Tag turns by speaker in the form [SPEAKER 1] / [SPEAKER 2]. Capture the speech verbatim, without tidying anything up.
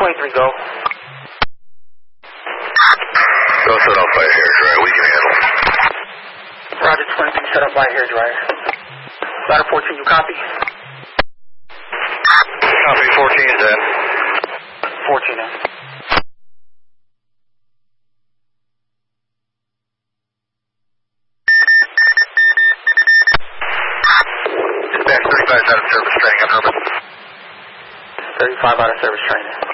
[SPEAKER 1] twenty-three, go.
[SPEAKER 2] Go set up by hair dryer. We can handle it.
[SPEAKER 1] Roger, twenty-three, set up by hair dryer. Ladder fourteen, you copy?
[SPEAKER 2] Copy, fourteen is in.
[SPEAKER 1] fourteen in.
[SPEAKER 2] Dispatch thirty-five is out of service training. I'm Herman.
[SPEAKER 1] thirty-five out of service training.